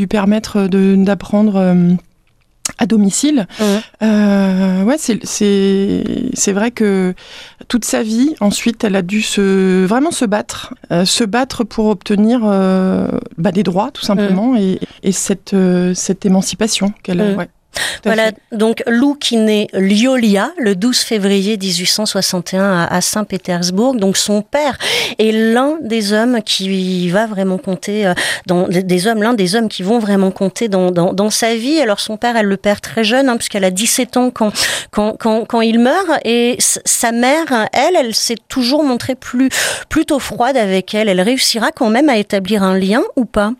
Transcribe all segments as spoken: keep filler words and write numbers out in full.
lui permettre de, d'apprendre euh, à domicile. Mmh. Euh, ouais, c'est, c'est, c'est vrai que toute sa vie, ensuite, elle a dû se, vraiment se battre, euh, se battre pour obtenir euh, bah, des droits, tout simplement, mmh. et, et cette, euh, cette émancipation qu'elle a. Mmh. Ouais. Voilà, donc Lou qui naît Lyolia le douze février dix-huit cent soixante et un à, à Saint-Pétersbourg. Donc son père est l'un des hommes qui va vraiment compter dans des hommes, l'un des hommes qui vont vraiment compter dans dans, dans sa vie. Alors son père, elle le perd très jeune, hein, puisqu'elle a dix-sept ans quand quand quand quand il meurt. Et sa mère, elle, elle s'est toujours montrée plus plutôt froide avec elle. Elle réussira quand même à établir un lien ou pas?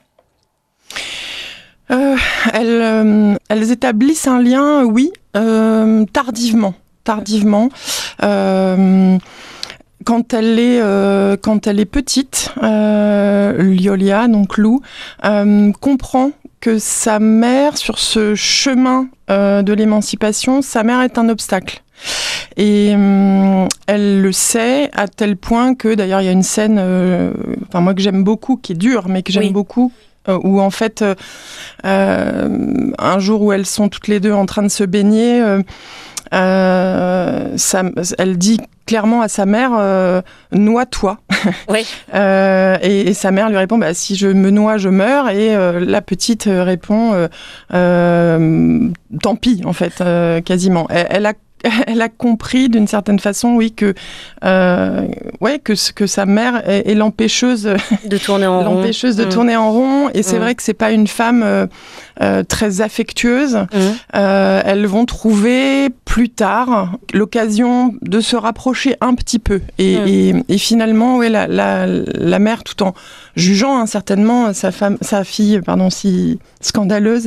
Euh, elles, euh, elles établissent un lien, oui, euh, tardivement, tardivement. Euh, quand elle est, euh, quand elle est petite, euh, Lyolia, donc Lou, euh, comprend que sa mère, sur ce chemin euh, de l'émancipation, sa mère est un obstacle. Et euh, elle le sait à tel point que, d'ailleurs, il y a une scène, euh, enfin moi que j'aime beaucoup, qui est dure, mais que j'aime oui. beaucoup. Euh, où en fait, euh, euh, un jour où elles sont toutes les deux en train de se baigner, euh, euh, ça, elle dit clairement à sa mère euh, « noie-toi oui. ». euh, et, et sa mère lui répond bah, « si je me noie, je meurs ». Et euh, la petite répond euh, euh, « tant pis » en fait, euh, quasiment. Elle, elle a Elle a compris d'une certaine façon, oui, que, euh, ouais, que, que sa mère est, est l'empêcheuse de tourner en rond. L'empêcheuse de mmh. tourner en rond. Et c'est mmh. vrai que c'est pas une femme euh, euh, très affectueuse. Mmh. Euh, elles vont trouver plus tard l'occasion de se rapprocher un petit peu. Et, mmh. et, et finalement, ouais, la, la, la mère, tout en jugeant hein, certainement sa femme, sa fille, pardon, si scandaleuse,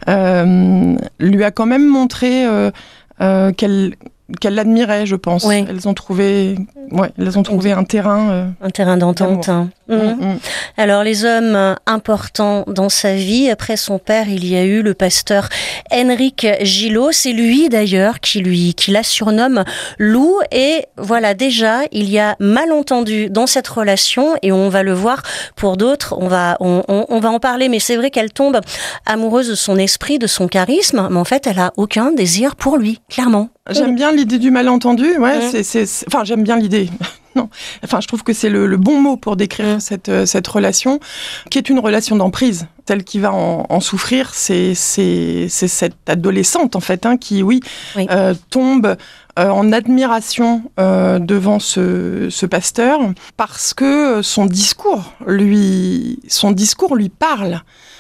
euh, lui a quand même montré. Euh, Euh, qu'elle, qu'elle l'admirait, je pense. Oui. Elles ont trouvé, ouais, elles ont trouvé un terrain... Euh, un terrain d'entente. Hein. Mmh. Mmh. Alors, les hommes importants dans sa vie, après son père, il y a eu le pasteur Henrique Gillot. C'est lui, d'ailleurs, qui, lui, qui la surnomme Lou. Et voilà, déjà, il y a malentendu dans cette relation, et on va le voir pour d'autres, on va, on, on, on va en parler, mais c'est vrai qu'elle tombe amoureuse de son esprit, de son charisme, mais en fait, elle a aucun désir pour lui, clairement. J'aime bien l'idée du malentendu, ouais, mmh. c'est, c'est, c'est, enfin, j'aime bien l'idée. Non, enfin, je trouve que c'est le, le bon mot pour décrire mmh. cette, cette relation, qui est une relation d'emprise. Celle qui va en, en souffrir, c'est, c'est, c'est cette adolescente, en fait, hein, qui, oui, oui. Euh, tombe euh, en admiration euh, devant ce, ce pasteur, parce que son discours lui, son discours lui parle.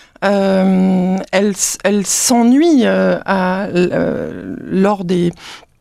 Euh, elle, elle s'ennuie euh, à, euh, lors des,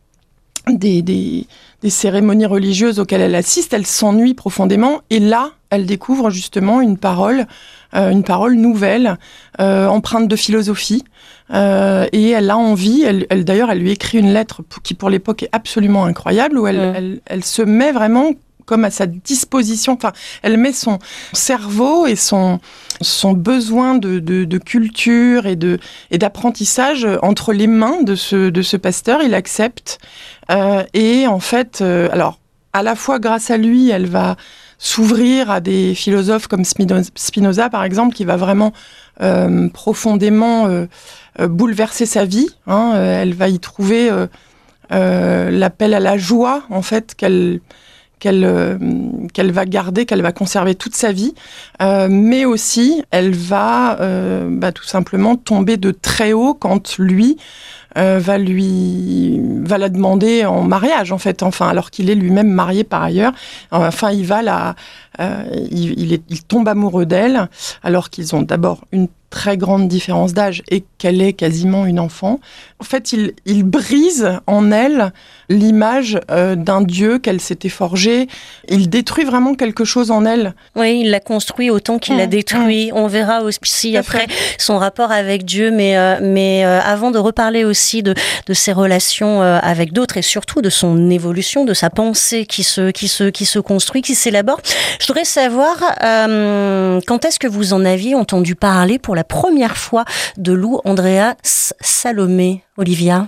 des, des, des cérémonies religieuses auxquelles elle assiste, elle s'ennuie profondément. Et là, elle découvre justement une parole, euh, une parole nouvelle, euh, empreinte de philosophie. Euh, et elle a envie, elle, elle, d'ailleurs, elle lui écrit une lettre qui, pour l'époque, est absolument incroyable, où elle, mmh. elle, elle se met vraiment comme à sa disposition. Enfin, elle met son cerveau et son, son besoin de, de, de culture et, de, et d'apprentissage entre les mains de ce, de ce pasteur. Il accepte. Euh, et en fait, euh, alors, à la fois grâce à lui, elle va s'ouvrir à des philosophes comme Spinoza, par exemple, qui va vraiment euh, profondément euh, euh, bouleverser sa vie. Hein. Elle va y trouver euh, euh, l'appel à la joie, en fait, qu'elle... Qu'elle, euh, qu'elle va garder, qu'elle va conserver toute sa vie, euh, mais aussi elle va euh, bah, tout simplement tomber de très haut quand lui euh, va lui va la demander en mariage en fait, enfin alors qu'il est lui-même marié par ailleurs. Enfin il va la, euh, il, il, est, il tombe amoureux d'elle alors qu'ils ont d'abord une très grande différence d'âge et qu'elle est quasiment une enfant. En fait, il, il brise en elle l'image euh, d'un dieu qu'elle s'était forgé. Il détruit vraiment quelque chose en elle. Oui, il l'a construit autant qu'il mmh, l'a détruit. Mmh. On verra aussi après son rapport avec Dieu, mais, euh, mais euh, avant de reparler aussi de, de ses relations euh, avec d'autres et surtout de son évolution, de sa pensée qui se, qui se, qui se construit, qui s'élabore, je voudrais savoir euh, quand est-ce que vous en aviez entendu parler pour la première fois de Lou Andrea Salomé, Olivia?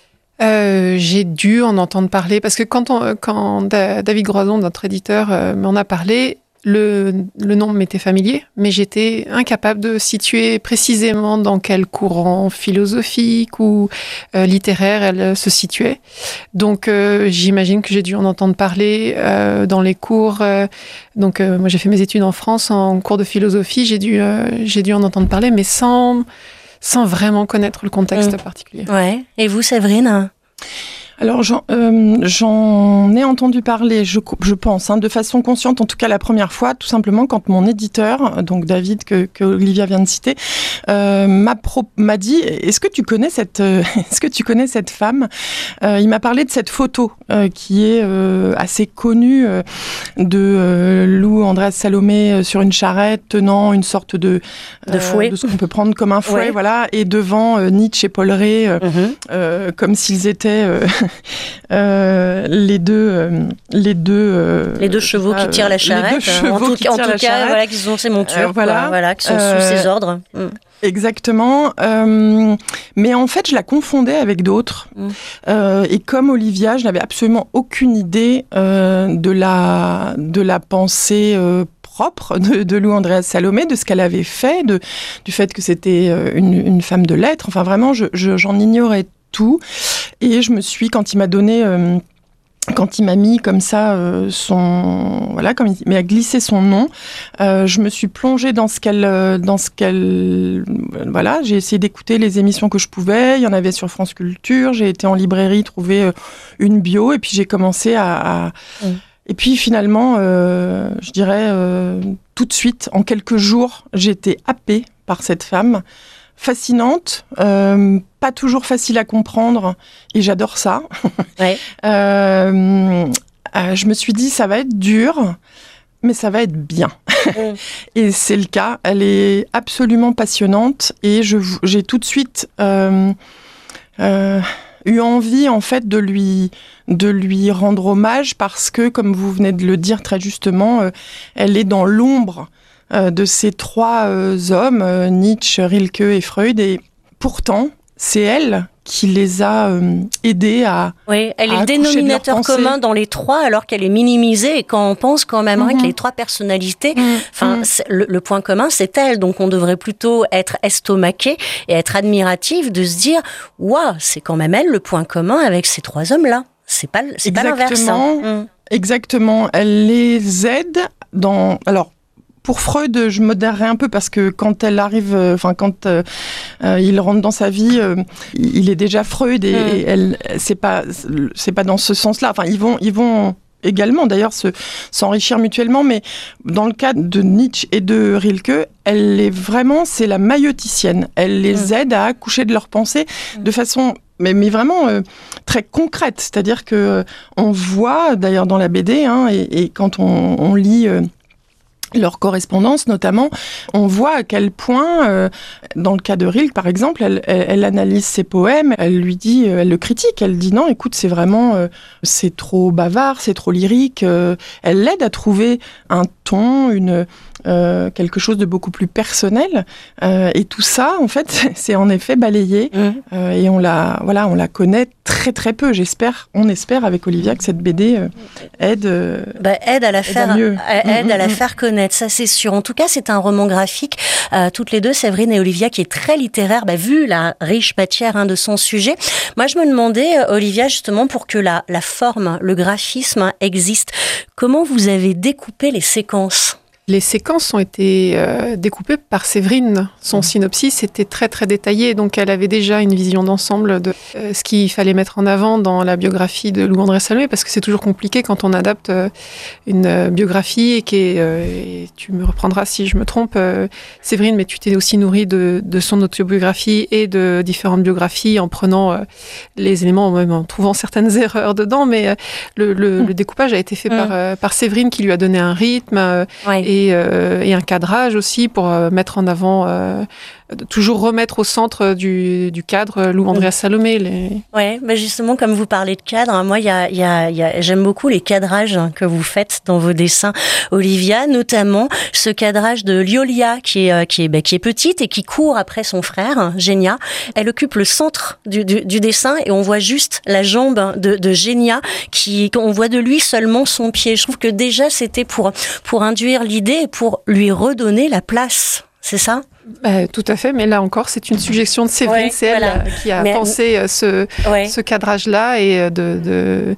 Euh, j'ai dû en entendre parler parce que quand, on, quand David Groison, notre éditeur, euh, m'en a parlé, le, le nom m'était familier, mais j'étais incapable de situer précisément dans quel courant philosophique ou euh, littéraire elle se situait. Donc, euh, j'imagine que j'ai dû en entendre parler euh, dans les cours. Euh, donc, euh, moi, j'ai fait mes études en France en cours de philosophie. J'ai dû, euh, j'ai dû en entendre parler, mais sans, sans vraiment connaître le contexte mmh. particulier. Ouais. Et vous, Séverine ? Alors, j'en, euh, j'en ai entendu parler, je, je pense, hein, de façon consciente, en tout cas la première fois, tout simplement quand mon éditeur, donc David, que, que Olivia vient de citer, euh, m'a, pro, m'a dit, est-ce que tu connais cette, euh, est-ce que tu connais cette femme ? euh, Il m'a parlé de cette photo euh, qui est euh, assez connue euh, de euh, Lou Andréas Salomé euh, sur une charrette tenant une sorte de, euh, de fouet, de ce qu'on peut prendre comme un fouet, ouais. voilà, et devant euh, Nietzsche et Paul Rée, euh, mm-hmm. euh, comme s'ils étaient euh, Euh, les deux, euh, les deux, euh, les deux chevaux euh, qui tirent la charrette. Les deux chevaux en tout, qui en tirent tout la cas, charrette. voilà, qui sont ses montures, euh, voilà, quoi, voilà, qui sont euh, sous ses ordres. Mm. Exactement. Euh, mais en fait, je la confondais avec d'autres. Mm. Euh, et comme Olivia, je n'avais absolument aucune idée euh, de la de la pensée. Euh, propre de, de Lou Andréas Salomé, de ce qu'elle avait fait, de, du fait que c'était une, une femme de lettres. Enfin, vraiment, je, je, j'en ignorais tout. Et je me suis, quand il m'a donné... Euh, quand il m'a mis comme ça euh, son... Voilà, comme il m'a glissé son nom, euh, je me suis plongée dans ce qu'elle... Dans ce qu'elle voilà, j'ai essayé d'écouter les émissions que je pouvais. Il y en avait sur France Culture. J'ai été en librairie trouver euh, une bio. Et puis, j'ai commencé à... à... Mmh. Et puis finalement, euh, je dirais euh, tout de suite, en quelques jours, j'ai été happée par cette femme, fascinante, euh, pas toujours facile à comprendre, et j'adore ça. Ouais. euh, euh, je me suis dit, ça va être dur, mais ça va être bien. Mmh. Et c'est le cas. Elle est absolument passionnante, et je, j'ai tout de suite... Euh, euh, eu envie en fait de lui de lui rendre hommage parce que, comme vous venez de le dire très justement, euh, elle est dans l'ombre euh, de ces trois euh, hommes, euh, Nietzsche, Rilke et Freud, et pourtant c'est elle qui les a euh, aidés à Oui, elle à est le dénominateur commun dans les trois, alors qu'elle est minimisée. Et quand on pense quand même mm-hmm. hein, que les trois personnalités, enfin, mm-hmm. le, le point commun, c'est elle. Donc, on devrait plutôt être estomaqué et être admiratif de se dire, waouh, c'est quand même elle le point commun avec ces trois hommes-là. C'est pas, c'est pas l'inverse. Hein. Mm. Exactement. Elle les aide dans. Alors. Pour Freud, je modérerais un peu parce que quand elle arrive, enfin euh, quand euh, euh, il rentre dans sa vie, euh, il est déjà Freud et, mmh. et elle, c'est pas, c'est pas dans ce sens-là. Enfin, ils vont, ils vont également d'ailleurs se, s'enrichir mutuellement, mais dans le cas de Nietzsche et de Rilke, elle est vraiment, c'est la maïeuticienne. Elle les mmh. aide à accoucher de leurs pensées mmh. de façon Mais, mais vraiment euh, très concrète. C'est-à-dire que euh, on voit d'ailleurs dans la B D, hein, et, et quand on, on lit euh, leur correspondance notamment, on voit à quel point, euh, dans le cas de Rilke par exemple, elle, elle, elle analyse ses poèmes, elle lui dit, elle le critique, elle dit non, écoute, c'est vraiment, euh, c'est trop bavard, c'est trop lyrique. Euh, elle l'aide à trouver un ton, une euh, quelque chose de beaucoup plus personnel. Euh, et tout ça, en fait, c'est en effet balayé. Mmh. Euh, et on la, voilà, on la connaît très très peu. J'espère, on espère avec Olivia que cette B D euh, aide, euh, bah, aide à la aide faire, à mieux. aide mmh, à la mmh. faire connaître. Ça, c'est sûr. En tout cas, c'est un roman graphique. Euh, toutes les deux, Séverine et Olivia, qui est très littéraire, bah, vu la riche matière hein, de son sujet. Moi, je me demandais, Olivia, justement, pour que la, la forme, le graphisme hein, existe, comment vous avez découpé les séquences ? Les séquences ont été euh, découpées par Séverine. Son mmh. synopsis était très très détaillé, donc elle avait déjà une vision d'ensemble de euh, ce qu'il fallait mettre en avant dans la biographie de Lou Andréas Salomé, parce que c'est toujours compliqué quand on adapte euh, une euh, biographie et, qui est, euh, et tu me reprendras si je me trompe, euh, Séverine, mais tu t'es aussi nourrie de, de son autobiographie et de différentes biographies en prenant euh, les éléments, même en trouvant certaines erreurs dedans, mais euh, le, le, mmh. le découpage a été fait mmh. par, euh, par Séverine qui lui a donné un rythme euh, ouais. et Et, euh, et un cadrage aussi pour euh, mettre en avant euh, de toujours remettre au centre du, du cadre Lou Andréas Salomé. Les... Ouais, bah justement, comme vous parlez de cadre, moi, il y a, il y a, il y a, j'aime beaucoup les cadrages que vous faites dans vos dessins, Olivia, notamment ce cadrage de Lyolia, qui est, qui est, bah, qui est petite et qui court après son frère, Genia. Elle occupe le centre du, du, du dessin et on voit juste la jambe de, de Genia, qui, on voit de lui seulement son pied. Je trouve que déjà, c'était pour, pour induire l'idée et pour lui redonner la place. C'est ça ? Bah, tout à fait, mais là encore, c'est une suggestion de Séverine, ouais, c'est elle voilà. qui a mais, pensé ce, ouais. ce cadrage-là et de, de,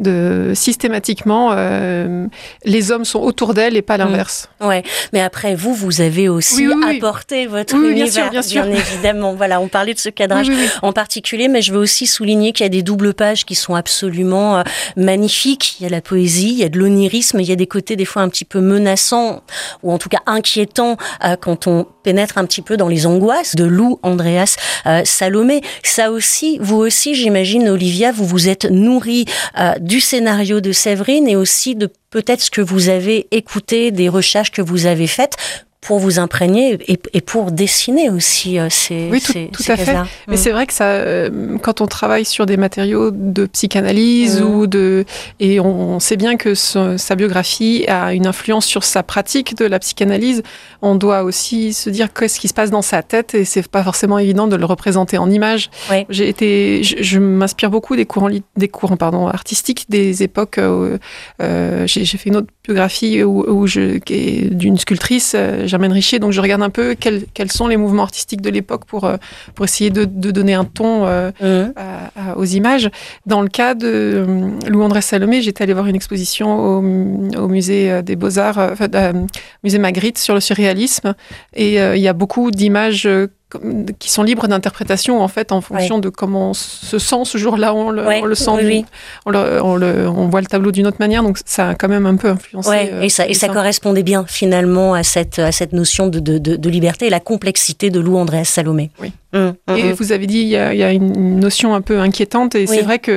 de systématiquement, euh, les hommes sont autour d'elle et pas l'inverse. Mmh. Ouais, mais après vous, vous avez aussi oui, oui, apporté oui. votre oui, univers, bien sûr, bien, sûr. bien évidemment. Voilà, on parlait de ce cadrage oui, oui, oui. en particulier, mais je veux aussi souligner qu'il y a des doubles pages qui sont absolument euh, magnifiques. Il y a la poésie, il y a de l'onirisme, il y a des côtés des fois un petit peu menaçants ou en tout cas inquiétants euh, quand on pénètre un petit peu dans les angoisses de Lou Andréas euh, Salomé. Ça aussi, vous aussi, j'imagine, Olivia, vous vous êtes nourrie euh, du scénario de Séverine et aussi de peut-être ce que vous avez écouté, des recherches que vous avez faites pour vous imprégner et, et pour dessiner aussi euh, ces Oui, tout, ces, tout ces à fait. Mais mmh. c'est vrai que ça, euh, quand on travaille sur des matériaux de psychanalyse mmh. ou de, et on, on sait bien que ce, sa biographie a une influence sur sa pratique de la psychanalyse, on doit aussi se dire qu'est-ce qui se passe dans sa tête et c'est pas forcément évident de le représenter en images. Oui. J'ai été, je, je m'inspire beaucoup des courants, des courants pardon, artistiques des époques. Euh, euh, j'ai, j'ai fait une autre biographie où, où je, qui est d'une sculptrice. Euh, Germaine Richer, donc je regarde un peu quels, quels sont les mouvements artistiques de l'époque pour, pour essayer de, de donner un ton euh, mmh. à, à, aux images. Dans le cas de euh, Lou Andréas Salomé, j'étais allée voir une exposition au, au musée des Beaux-Arts, enfin, euh, musée Magritte sur le surréalisme, et euh, il y a beaucoup d'images euh, qui sont libres d'interprétation en fait en fonction oui. de comment on se sent ce jour-là, on le, oui. on le sent, oui, oui. On, le, on, le, on voit le tableau d'une autre manière, donc ça a quand même un peu influencé. Ouais, euh, et ça, et ça correspondait bien finalement à cette, à cette notion de, de, de, de liberté et la complexité de Lou Andréas Salomé. Oui. Mmh, mmh, et mmh. vous avez dit il y, a, il y a une notion un peu inquiétante et oui. c'est vrai que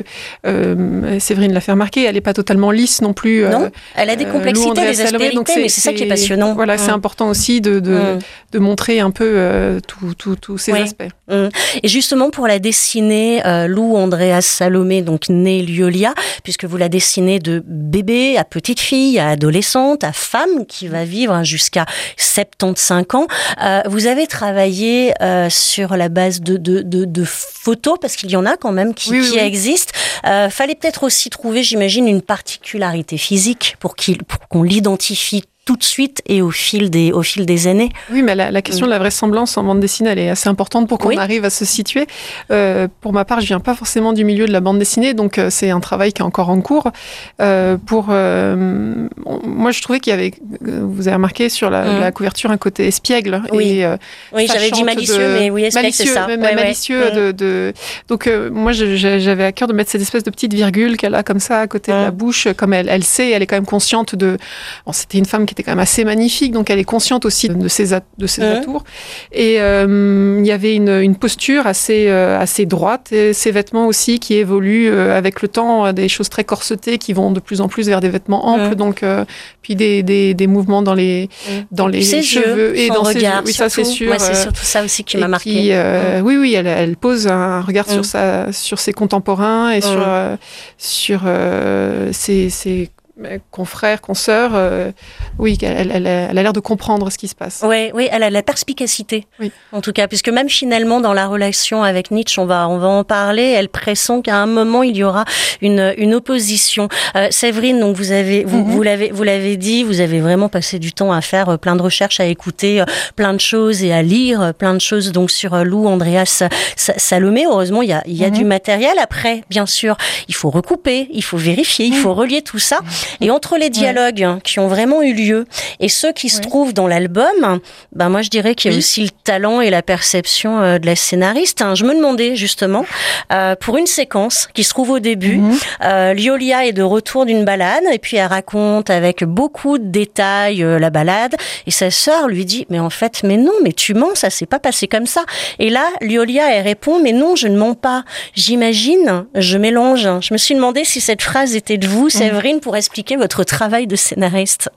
euh, Séverine l'a fait remarquer, elle n'est pas totalement lisse non plus. Non, euh, elle a des complexités, des aspérités, donc c'est, mais c'est, c'est ça qui est passionnant. Voilà, mmh. c'est important aussi de, de, mmh. de montrer un peu euh, tous tout, ces oui. aspects. Mmh. Et justement pour la dessiner, euh, Lou Andréas Salomé, donc née Lyolia, puisque vous la dessinez de bébé à petite fille, à adolescente, à femme qui va vivre jusqu'à soixante-quinze ans, euh, vous avez travaillé euh, sur la base de, de, de, de photos, parce qu'il y en a quand même qui, oui, qui oui, existent. Euh, fallait peut-être aussi trouver, j'imagine, une particularité physique pour, qu'il, pour qu'on l'identifie tout de suite et au fil des, au fil des années. Oui, mais la, la question mmh. de la vraisemblance en bande dessinée, elle est assez importante pour qu'on oui. arrive à se situer. Euh, pour ma part, je viens pas forcément du milieu de la bande dessinée, donc euh, c'est un travail qui est encore en cours. Euh, pour, euh, on, moi, je trouvais qu'il y avait, vous avez remarqué sur la, mmh. la couverture, un côté espiègle. Oui, et, euh, oui j'avais dit malicieux, de, mais oui, espiègle, c'est ça. Même ouais, malicieux. ouais. De, de, donc, euh, moi, je, j'avais à cœur de mettre cette espèce de petite virgule qu'elle a comme ça à côté mmh. de la bouche, comme elle, elle sait, elle est quand même consciente de... Bon, c'était une femme qui était quand même assez magnifique, donc elle est consciente aussi de ses, at- de ses mmh. atours. Et euh, il y avait une, une posture assez, euh, assez droite, et ses vêtements aussi qui évoluent euh, avec le temps, des choses très corsetées qui vont de plus en plus vers des vêtements amples, mmh. donc euh, puis des, des, des mouvements dans les, mmh. dans les ses cheveux yeux, et dans regard, ses yeux. Oui, ça c'est sûr. Moi, c'est surtout ça aussi qui m'a marqué. Qui, euh, mmh. Oui, oui, elle, elle pose un regard mmh. sur, sa, sur ses contemporains et mmh. sur, euh, sur euh, ses, ses confrères, consoeurs, euh, oui, elle, elle, elle a l'air de comprendre ce qui se passe. Oui, oui, elle a la perspicacité, oui. en tout cas, puisque même finalement dans la relation avec Nietzsche, on va, on va en parler, elle pressent qu'à un moment il y aura une, une opposition. Euh, Séverine, donc vous avez, vous, mm-hmm. vous l'avez, vous l'avez dit, vous avez vraiment passé du temps à faire plein de recherches, à écouter plein de choses et à lire plein de choses donc sur Lou Andréas Salomé. Heureusement, il y a, il y a mm-hmm. du matériel. Après, bien sûr, il faut recouper, il faut vérifier, il faut relier tout ça. Et entre les dialogues ouais. qui ont vraiment eu lieu et ceux qui ouais. se trouvent dans l'album, ben moi je dirais qu'il y a oui. aussi le talent et la perception euh, de la scénariste. Hein. Je me demandais justement, euh, pour une séquence qui se trouve au début, mm-hmm. euh, Lyolia est de retour d'une balade et puis elle raconte avec beaucoup de détails euh, la balade et sa sœur lui dit « mais en fait, mais non, mais tu mens, ça s'est pas passé comme ça ». Et là, Lyolia, elle répond « mais non, je ne mens pas, j'imagine, je mélange ». Je me suis demandé si cette phrase était de vous, Séverine, mm-hmm. pour expliquer votre travail de scénariste.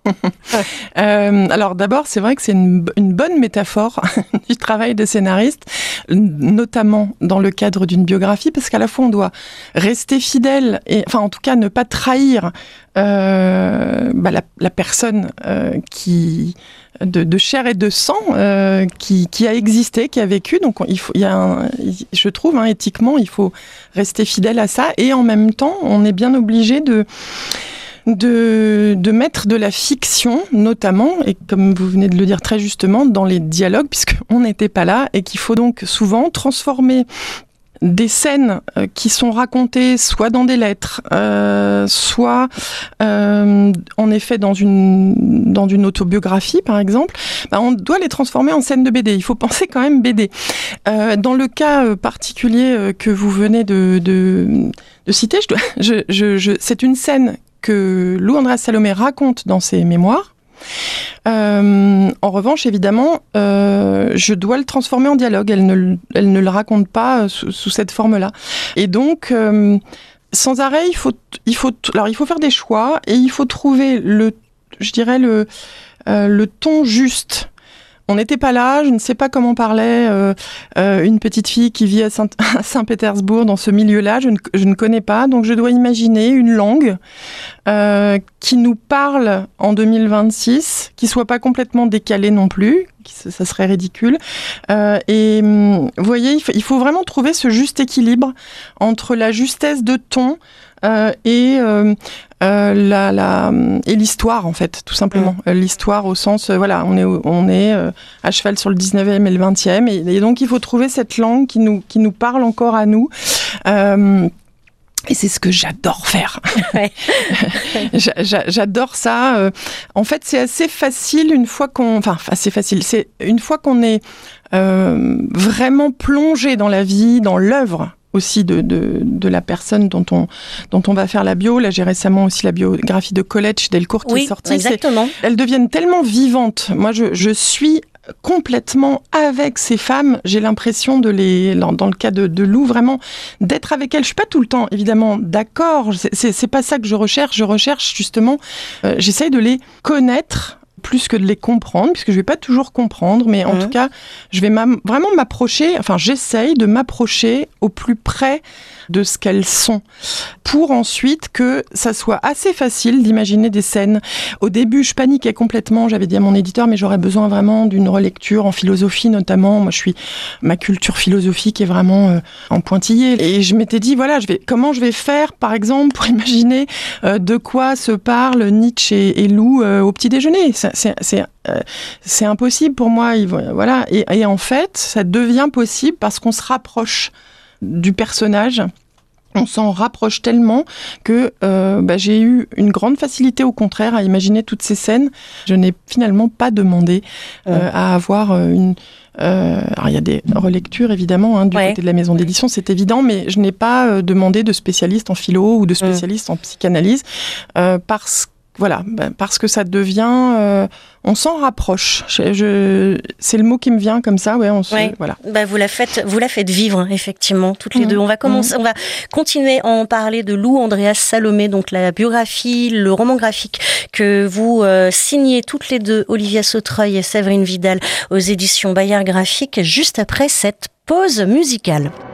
euh, alors d'abord, c'est vrai que c'est une, une bonne métaphore du travail de scénariste, notamment dans le cadre d'une biographie, parce qu'à la fois on doit rester fidèle, et enfin en tout cas ne pas trahir euh, bah, la, la personne euh, qui de, de chair et de sang euh, qui, qui a existé, qui a vécu. Donc il faut, il y a un, je trouve hein, éthiquement, il faut rester fidèle à ça, et en même temps, on est bien obligé de De, de mettre de la fiction, notamment, et comme vous venez de le dire très justement, dans les dialogues, puisqu'on n'était pas là, et qu'il faut donc souvent transformer des scènes euh, qui sont racontées soit dans des lettres, euh, soit euh, en effet dans une, dans une autobiographie, par exemple, bah, on doit les transformer en scènes de B D. Il faut penser quand même B D. Euh, dans le cas euh, particulier euh, que vous venez de, de, de citer, je dois, je, je, je, c'est une scène que Lou Andréas Salomé raconte dans ses mémoires. Euh, en revanche, évidemment, euh, je dois le transformer en dialogue. Elle ne, elle ne le raconte pas sous, sous cette forme-là. Et donc, euh, sans arrêt, il faut, il faut, alors il faut faire des choix et il faut trouver le, je dirais le, euh, le ton juste. On n'était pas là, je ne sais pas comment parlait euh, euh, une petite fille qui vit à, Saint- à Saint-Pétersbourg, dans ce milieu-là, je ne, je ne connais pas, donc je dois imaginer une langue euh, qui nous parle en deux mille vingt-six, qui soit pas complètement décalée non plus, qui, ça serait ridicule. Euh, et vous voyez, il faut, il faut vraiment trouver ce juste équilibre entre la justesse de ton euh, et... Euh, Euh, la, la, et l'histoire, en fait, tout simplement. Mmh. L'histoire au sens, euh, voilà, on est, on est euh, à cheval sur le dix-neuvième et le vingtième, et, et donc il faut trouver cette langue qui nous, qui nous parle encore à nous. Euh, Et c'est ce que j'adore faire. Ouais. J'adore ça. En fait, c'est assez facile une fois qu'on... Enfin, assez facile. C'est une fois qu'on est euh, vraiment plongé dans la vie, dans l'œuvre aussi de, de, de la personne dont on, dont on va faire la bio. Là, j'ai récemment aussi la biographie de Colette Delcourt qui oui, est sortie. Exactement. C'est, elles deviennent tellement vivantes. Moi, je, je suis complètement avec ces femmes. J'ai l'impression de les, dans, dans le cas de, de Lou, vraiment d'être avec elles. Je suis pas tout le temps, évidemment, d'accord. C'est, c'est, c'est pas ça que je recherche. Je recherche justement, euh, j'essaye de les connaître plus que de les comprendre, puisque je vais pas toujours comprendre, mais en mmh. tout cas, je vais m'a- vraiment m'approcher, enfin, j'essaye de m'approcher au plus près de ce qu'elles sont, pour ensuite que ça soit assez facile d'imaginer des scènes. Au début, je paniquais complètement, j'avais dit à mon éditeur, mais j'aurais besoin vraiment d'une relecture en philosophie, notamment. Moi, je suis, ma culture philosophique est vraiment euh, en pointillé. Et je m'étais dit, voilà, je vais, comment je vais faire, par exemple, pour imaginer euh, de quoi se parlent Nietzsche et, et Lou euh, au petit déjeuner. C'est, c'est, c'est, euh, c'est impossible pour moi. Il, voilà. Et, et en fait, ça devient possible parce qu'on se rapproche du personnage. On s'en rapproche tellement que euh, bah, j'ai eu une grande facilité, au contraire, à imaginer toutes ces scènes. Je n'ai finalement pas demandé euh, ouais. à avoir une... Euh, alors, il y a des relectures, évidemment, hein, du ouais. côté de la maison d'édition, c'est évident, mais je n'ai pas euh, demandé de spécialiste en philo ou de spécialiste ouais. en psychanalyse, euh, parce que Voilà, ben parce que ça devient... Euh, on s'en rapproche. Je, je, c'est le mot qui me vient comme ça. Ouais, on se, ouais. voilà. Ben vous, la faites, vous la faites vivre, effectivement, toutes les mmh. deux. On va, commencer, mmh. on va continuer à en parler de Lou Andréas Salomé, donc la biographie, le roman graphique que vous euh, signez toutes les deux, Olivia Sautreuil et Séverine Vidal, aux éditions Bayard Graphique, juste après cette pause musicale.